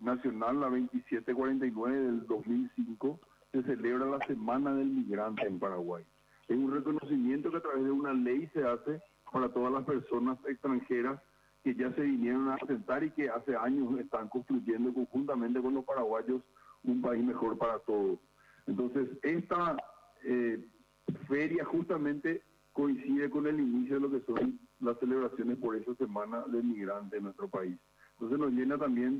nacional, la 2749 del 2005, se celebra la Semana del Migrante en Paraguay. Es un reconocimiento que a través de una ley se hace para todas las personas extranjeras que ya se vinieron a asentar y que hace años están construyendo conjuntamente con los paraguayos un país mejor para todos. Entonces, esta feria justamente coincide con el inicio de lo que son las celebraciones por esa Semana del Migrante en nuestro país. Entonces nos llena también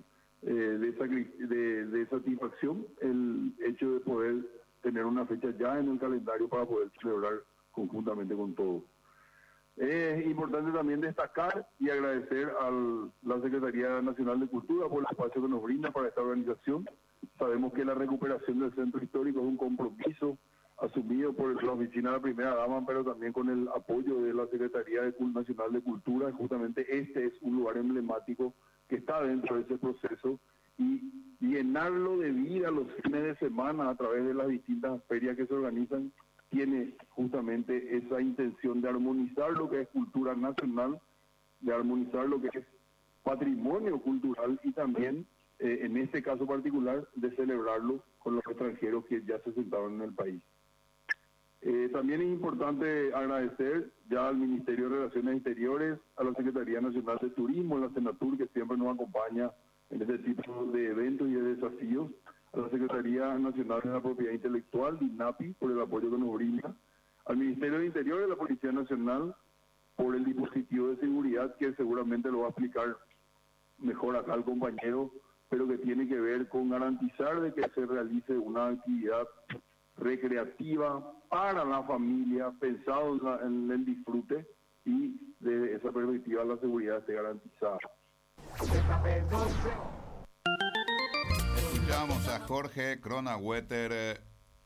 de satisfacción el hecho de poder tener una fecha ya en el calendario para poder celebrar conjuntamente con todos. Es importante también destacar y agradecer a la Secretaría Nacional de Cultura por el espacio que nos brinda para esta organización. Sabemos que la recuperación del centro histórico es un compromiso asumido por la Oficina de la Primera Dama, pero también con el apoyo de la Secretaría Nacional de Cultura. Justamente este es un lugar emblemático que está dentro de ese proceso, y llenarlo de vida los fines de semana a través de las distintas ferias que se organizan tiene justamente esa intención de armonizar lo que es cultura nacional, de armonizar lo que es patrimonio cultural y también, en este caso particular, de celebrarlo con los extranjeros que ya se sentaron en el país. También es importante agradecer ya al Ministerio de Relaciones Exteriores, a la Secretaría Nacional de Turismo, a la Senatur, que siempre nos acompaña en este tipo de eventos y de desafíos, a la Secretaría Nacional de la Propiedad Intelectual, DINAPI, por el apoyo que nos brinda, al Ministerio de Interior y a la Policía Nacional por el dispositivo de seguridad, que seguramente lo va a explicar mejor acá el compañero, pero que tiene que ver con garantizar de que se realice una actividad recreativa para la familia, pensado en el disfrute, y desde esa perspectiva la seguridad esté garantizada. Escuchamos a Jorge Kronawetter,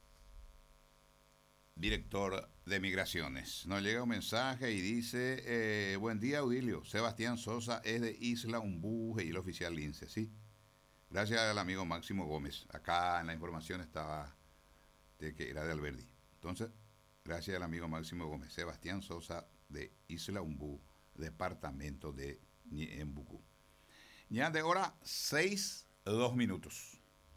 director de Migraciones. Nos llega un mensaje y dice: buen día, Audilio. Sebastián Sosa es de Isla Umbú y el oficial Lince, ¿sí? Gracias al amigo Máximo Gómez. Acá en la información estaba de que era de Alberdi. Entonces, gracias al amigo Máximo Gómez. Sebastián Sosa de Isla Umbú, departamento de Ñembucú. Ya de hora 6:02.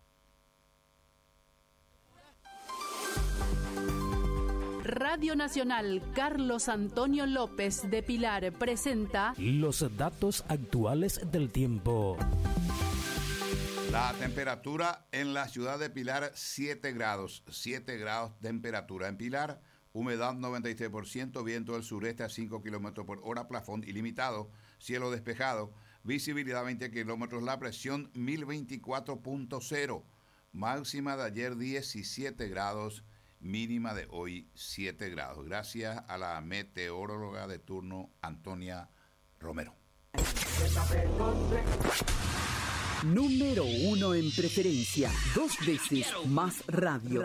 Radio Nacional Carlos Antonio López de Pilar presenta los datos actuales del tiempo. La temperatura en la ciudad de Pilar, 7 grados. 7 grados temperatura en Pilar. Humedad 93%, viento del sureste a 5 kilómetros por hora, plafón ilimitado, cielo despejado, visibilidad 20 kilómetros, la presión 1024.0, máxima de ayer 17 grados, mínima de hoy 7 grados. Gracias a la meteoróloga de turno Antonia Romero. Número 1 en preferencia, 2 veces más radio.